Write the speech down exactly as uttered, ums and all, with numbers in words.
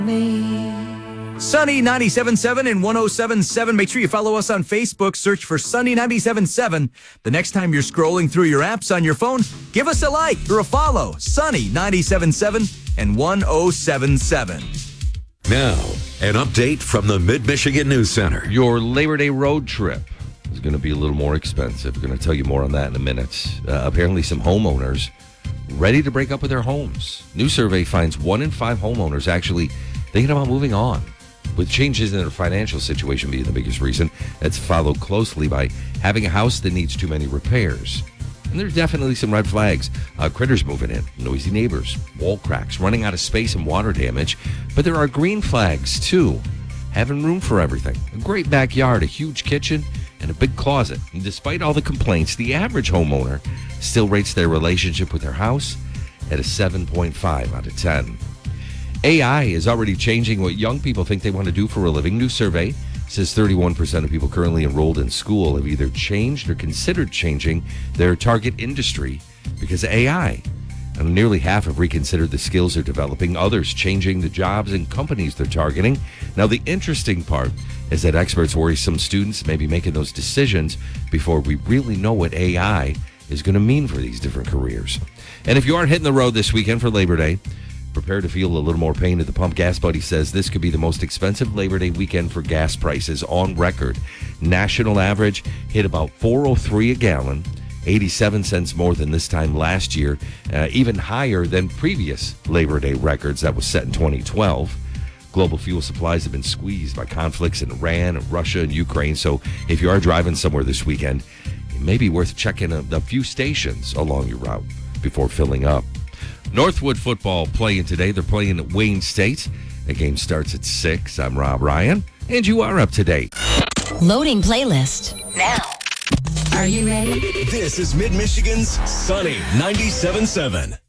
Sunny ninety-seven point seven and one oh seven point seven. Make sure you follow us on Facebook. Search for Sunny ninety-seven point seven. The next time you're scrolling through your apps on your phone, give us a like or a follow. Sunny ninety-seven point seven and one oh seven point seven. Now, an update from the Mid-Michigan News Center. Your Labor Day road trip is going to be a little more expensive. We're going to tell you more on that in a minute. Uh, apparently, some homeowners ready to break up with their homes. New survey finds one in five homeowners actually thinking about moving on, with changes in their financial situation being the biggest reason. That's followed closely by having a house that needs too many repairs. And there's definitely some red flags. Uh, critters moving in, noisy neighbors, wall cracks, running out of space and water damage. But there are green flags, too. Having room for everything. A great backyard, a huge kitchen, and a big closet. And despite all the complaints, the average homeowner still rates their relationship with their house at a seven point five out of ten. A I is already changing what young people think they want to do for a living. New survey says thirty-one percent of people currently enrolled in school have either changed or considered changing their target industry because of A I. And nearly half have reconsidered the skills they're developing, others changing the jobs and companies they're targeting. Now, the interesting part is that experts worry some students may be making those decisions before we really know what A I is going to mean for these different careers. And if you are hitting the road this weekend for Labor Day, prepare to feel a little more pain at the pump. Gas Buddy says this could be the most expensive Labor Day weekend for gas prices on record. National average hit about four oh three a gallon, eighty-seven cents more than this time last year, uh, even higher than previous Labor Day records that was set in twenty twelve. Global fuel supplies have been squeezed by conflicts in Iran, and Russia, and Ukraine. So if you are driving somewhere this weekend, it may be worth checking a, a few stations along your route before filling up. Northwood football playing today. They're playing at Wayne State. The game starts at six. I'm Rob Ryan, and you are up to date. Loading playlist now. Are you ready? This is Mid-Michigan's Sunny ninety-seven point seven.